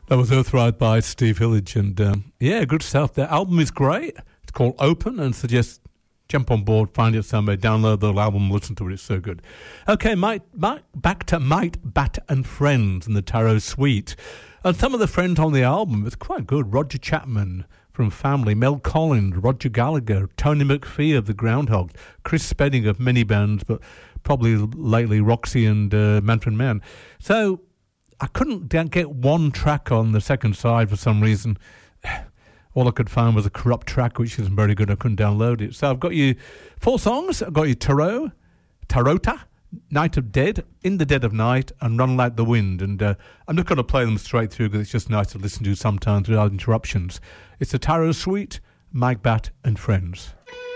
That was Earthrise by Steve Hillage, and yeah, good stuff. The album is great. It's called Open, and suggest jump on board, find it somewhere, download the album, listen to it. It's so good. Okay, back to Might, Bat and Friends and the Tarot Suite. And some of the friends on the album, it's quite good. Roger Chapman from Family, Mel Collins, Roger Gallagher, Tony McPhee of the Groundhogs, Chris Spedding of many bands, but probably lately Roxy and Manfred Mann. So I couldn't get one track on the second side for some reason. All I could find was a corrupt track, which isn't very good. I couldn't download it. So I've got you 4 songs. I've got you Tarota, Night of Dead, In the Dead of Night, and Run Like the Wind. And I'm just going to play them straight through because it's just nice to listen to sometimes without interruptions. It's the Tarot Suite, Mike Bat and Friends.